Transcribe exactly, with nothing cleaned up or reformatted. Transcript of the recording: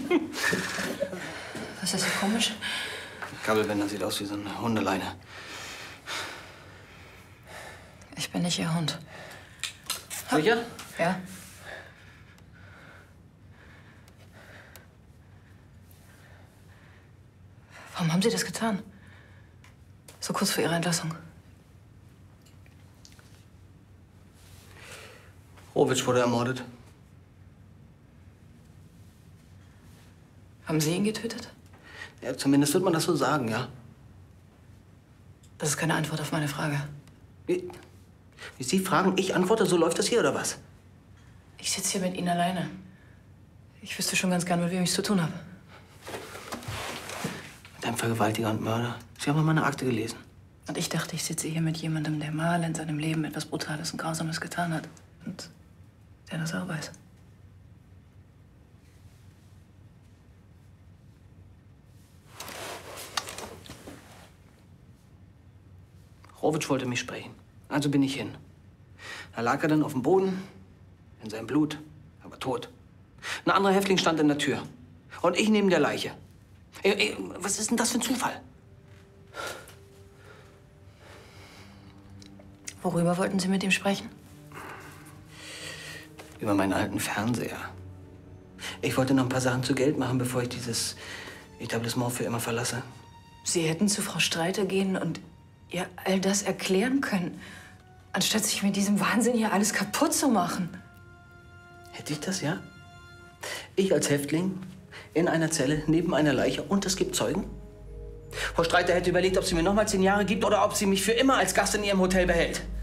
Was ist so komisch? Kabelbänder sieht aus wie so eine Hundeleine. Ich bin nicht Ihr Hund. Sicher? Ja. Warum haben Sie das getan? So kurz vor Ihrer Entlassung. Rowitsch wurde ermordet. Haben Sie ihn getötet? Ja, zumindest wird man das so sagen, ja. Das ist keine Antwort auf meine Frage. Wie, Sie fragen, ich antworte, so läuft das hier, oder was? Ich sitze hier mit Ihnen alleine. Ich wüsste schon ganz gern, mit wem ich es zu tun habe. Mit einem Vergewaltiger und Mörder. Sie haben meine Akte gelesen. Und ich dachte, ich sitze hier mit jemandem, der mal in seinem Leben etwas Brutales und Grausames getan hat. Und der das auch weiß. Rowitsch wollte mich sprechen. Also bin ich hin. Da lag er dann auf dem Boden, in seinem Blut, aber tot. Ein anderer Häftling stand in der Tür. Und ich neben der Leiche. Ey, ey, was ist denn das für ein Zufall? Worüber wollten Sie mit ihm sprechen? Über meinen alten Fernseher. Ich wollte noch ein paar Sachen zu Geld machen, bevor ich dieses Etablissement für immer verlasse. Sie hätten zu Frau Streiter gehen und ihr all das erklären können, anstatt sich mit diesem Wahnsinn hier alles kaputt zu machen. Hätte ich das, ja? Ich als Häftling in einer Zelle neben einer Leiche und es gibt Zeugen? Frau Streiter hätte überlegt, ob sie mir noch mal zehn Jahre gibt oder ob sie mich für immer als Gast in ihrem Hotel behält.